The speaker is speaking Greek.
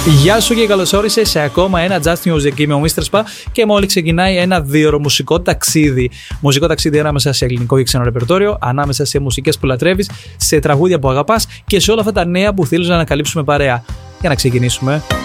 Γεια σου και καλώς όρισες σε ακόμα ένα Just Music. Είμαι ο Mr. Spa και μόλις ξεκινάει ένα δύο-ώρο μουσικό ταξίδι. Μουσικό ταξίδι ανάμεσα σε ελληνικό και ξένο ρεπερτόριο, ανάμεσα σε μουσικές που λατρεύεις, σε τραγούδια που αγαπάς και σε όλα αυτά τα νέα που θέλεις να ανακαλύψουμε παρέα. Για να ξεκινήσουμε.